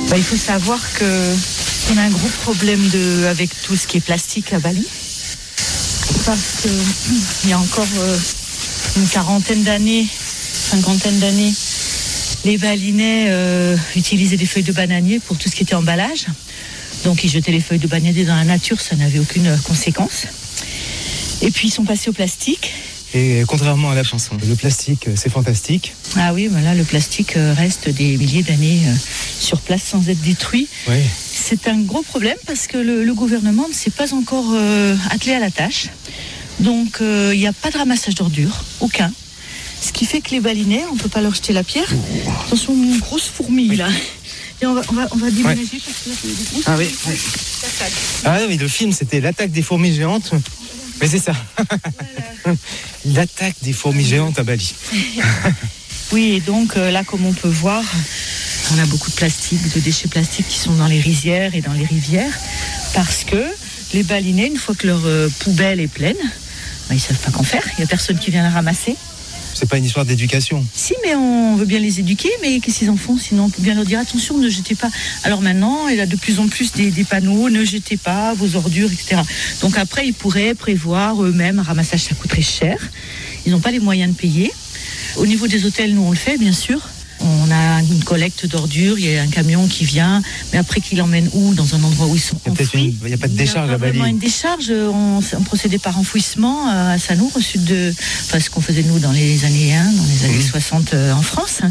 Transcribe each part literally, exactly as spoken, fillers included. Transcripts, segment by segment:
Bah, il faut savoir qu'on a un gros problème de, avec tout ce qui est plastique à Bali. Parce qu'il y a encore euh, une quarantaine d'années, cinquantaine d'années, les Balinais euh, utilisaient des feuilles de bananier pour tout ce qui était emballage. Donc ils jetaient les feuilles de bananier dans la nature, ça n'avait aucune conséquence. Et puis ils sont passés au plastique. Et contrairement à la chanson, le plastique, c'est fantastique. Ah oui, mais là, le plastique reste des milliers d'années sur place sans être détruit. Oui. C'est un gros problème parce que le, le gouvernement ne s'est pas encore euh, attelé à la tâche. Donc, il euh, n'y a pas de ramassage d'ordures, aucun. Ce qui fait que les Balinais, on ne peut pas leur jeter la pierre. Attention, une grosse fourmi, oui. Là. Et on va, on va, on va déménager ouais. Parce que là, c'est des grosses ah, oui. oui. Ah oui, le film, c'était l'attaque des fourmis géantes. Mais c'est ça. Voilà. L'attaque des fourmis géantes à Bali. Oui, et donc euh, là, comme on peut voir, on a beaucoup de plastique, de déchets plastiques qui sont dans les rizières et dans les rivières, parce que les Balinais, une fois que leur euh, poubelle est pleine, ben, ils ne savent pas qu'en faire. Il n'y a personne qui vient la ramasser. C'est pas une histoire d'éducation. Si, mais on veut bien les éduquer, mais qu'est-ce qu'ils en font? Sinon, on peut bien leur dire attention, ne jetez pas. Alors maintenant, il y a de plus en plus des, des panneaux, ne jetez pas vos ordures, et cetera. Donc après, ils pourraient prévoir eux-mêmes un ramassage, ça coûterait cher. Ils n'ont pas les moyens de payer. Au niveau des hôtels, nous on le fait, bien sûr. On a une collecte d'ordures, il y a un camion qui vient, mais après qu'il emmène où? Dans un endroit où ils sont enfouis. Il n'y a pas de décharge à Bali. Il y a vraiment une décharge, on, on procédait par enfouissement à Sanur, au sud de... Enfin, ce qu'on faisait nous dans les années un, dans les années mmh. soixante euh, en France.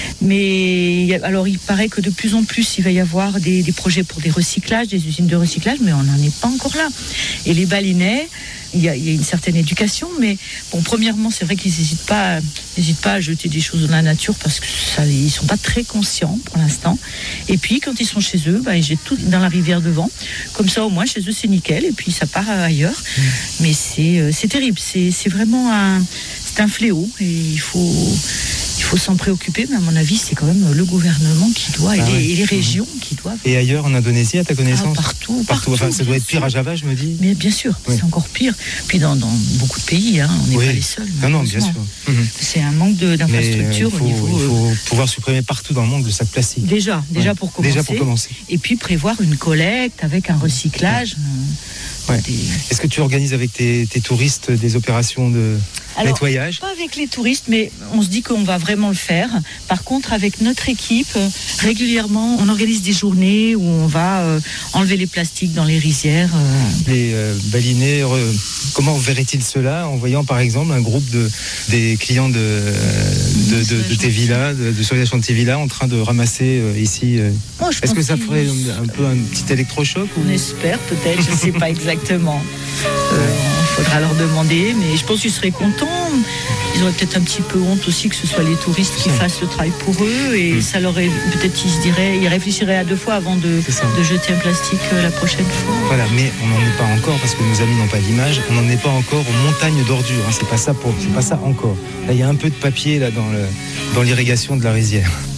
Mais alors, il paraît que de plus en plus, il va y avoir des, des projets pour des recyclages, des usines de recyclage, mais on n'en est pas encore là. Et les Balinais... Il y, a, il y a une certaine éducation, mais bon, premièrement, c'est vrai qu'ils n'hésitent pas, n'hésitent pas à jeter des choses dans la nature parce que ça, ils ne sont pas très conscients pour l'instant. Et puis, quand ils sont chez eux, bah, ils jettent tout dans la rivière devant. Comme ça, au moins, chez eux, c'est nickel. Et puis, ça part ailleurs. Mmh. Mais c'est, euh, c'est terrible. C'est, c'est vraiment un, c'est un fléau. Et il faut... Il faut s'en préoccuper, mais à mon avis, c'est quand même le gouvernement qui doit, ah et, les, ouais. et les régions mmh. qui doivent. Et ailleurs, en Indonésie, à ta connaissance? ah, Partout, partout. partout Enfin, ça doit être pire sûr. à Java, je me dis. Mais bien sûr, oui. C'est encore pire. Puis dans, dans beaucoup de pays, hein, on n'est oui. pas les seuls. Non, non, bien sûr. Mmh. C'est un manque de, d'infrastructures euh, au niveau. Il faut pouvoir supprimer partout dans le monde le sac plastique. Déjà, déjà, ouais. pour commencer. déjà pour commencer. Et puis prévoir une collecte avec un recyclage. Ouais. Ouais. Des... Est-ce que tu organises avec tes, tes touristes des opérations de Alors, nettoyage? Pas avec les touristes, mais on se dit qu'on va vraiment le faire. Par contre, avec notre équipe, régulièrement, on organise des journées où on va euh, enlever les plastiques dans les rizières. Euh... Les euh, Balinais, euh, comment verraient-ils cela en voyant par exemple un groupe de des clients de de, de, de, de tes villas, de, de sollicitation de tes villas, en train de ramasser euh, ici euh... oh, Est-ce que ça ferait un, un peu un petit électrochoc ou... On espère peut-être, je ne sais pas exactement. Il euh, faudra leur demander, mais je pense qu'ils seraient contents. Ils auraient peut-être un petit peu honte aussi que ce soit les touristes qui fassent le travail pour eux, et mmh. ça leur est, peut-être ils se diraient, ils réfléchiraient à deux fois avant de, de jeter un plastique la prochaine fois. Voilà, mais on n'en est pas encore, parce que nos amis n'ont pas d'image, on n'en est pas encore aux montagnes d'ordures, hein, c'est pas ça pour, c'est pas ça encore. Là, il y a un peu de papier là dans le, dans l'irrigation de la rizière.